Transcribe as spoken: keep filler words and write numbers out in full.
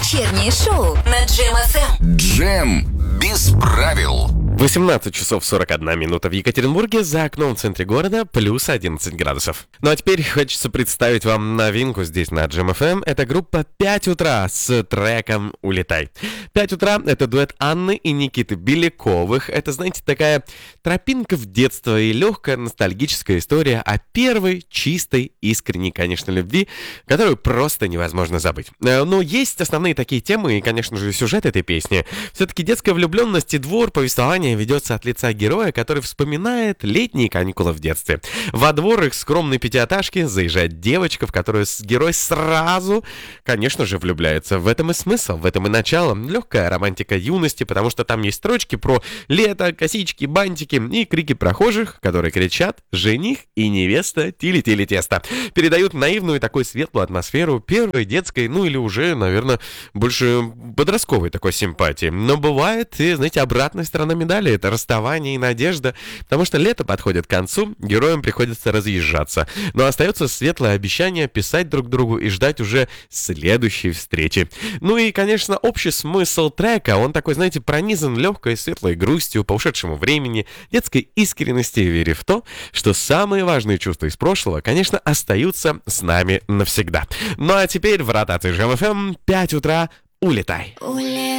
Вечернее шоу на Джем эф эм. Джем без правил. восемнадцать часов сорок одна минута в Екатеринбурге, за окном в центре города плюс одиннадцать градусов. Ну а теперь хочется представить вам новинку здесь на Джем эф эм. Это группа «пять утра» с треком «Улетай». «пять утра» — это дуэт Анны и Никиты Беляковых. Это, знаете, такая тропинка в детство и легкая ностальгическая история о первой, чистой, искренней, конечно, любви, которую просто невозможно забыть. Но есть основные такие темы и, конечно же, сюжет этой песни. Все-таки детская влюбленность и двор, повествование ведется от лица героя, который вспоминает летние каникулы в детстве. Во двор их скромной пятиэтажки заезжает девочка, в которую герой сразу, конечно же, влюбляется. В этом и смысл, в этом и начало. Легкая романтика юности, потому что там есть строчки про лето, косички, бантики и крики прохожих, которые кричат «Жених и невеста, тили-тили тесто». Передают наивную такую светлую атмосферу первой детской, ну или уже, наверное, больше подростковой такой симпатии. Но бывает и, знаете, обратная сторона медали. Это расставание и надежда, потому что лето подходит к концу, героям приходится разъезжаться. Но остается светлое обещание писать друг другу и ждать уже следующей встречи. Ну и, конечно, общий смысл трека, он такой, знаете, пронизан легкой светлой грустью по ушедшему времени, детской искренности и вере в то, что самые важные чувства из прошлого, конечно, остаются с нами навсегда. Ну а теперь в ротации Джем эф эм «пять утра» улетай.